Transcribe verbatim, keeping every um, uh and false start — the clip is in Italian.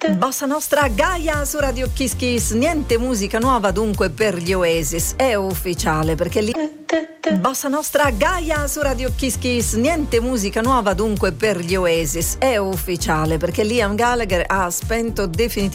Bossa Nostra Gaia su Radio Kiss Kiss, niente musica nuova dunque per gli Oasis, è ufficiale perché lì Bossa Nostra Gaia su Radio Kiss Kiss, niente musica nuova dunque per gli Oasis, è ufficiale perché Liam Gallagher ha spento definitivamente